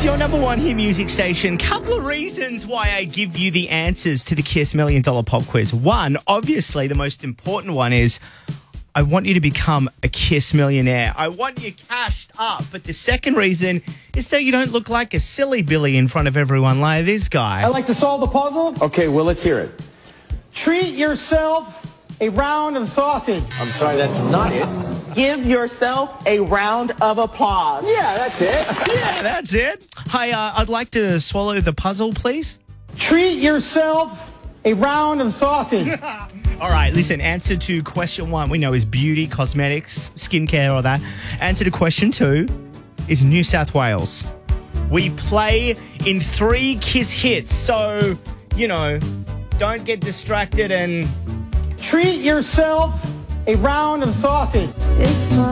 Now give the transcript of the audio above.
Kiss, your number one hit music station. Couple of reasons why I give you the answers to the Kiss $1 Million Pop Quiz. One, obviously the most important one is I want you to become a Kiss millionaire. I want you cashed up. But the second reason is so you don't look like a silly Billy in front of everyone like this guy. I'd like to solve the puzzle. Okay, well, let's hear it. Treat yourself a round of sausage. I'm sorry, that's not it. Give yourself a round of applause. Yeah, that's it. Yeah, that's it. Hi, I'd like to swallow the puzzle, please. Treat yourself a round of sausage. All right, listen, answer to question one we know is beauty, cosmetics, skincare, all that. Answer to question two is New South Wales. We play in 3 Kiss hits, so, don't get distracted and... Treat yourself a round of sausage. It's fun.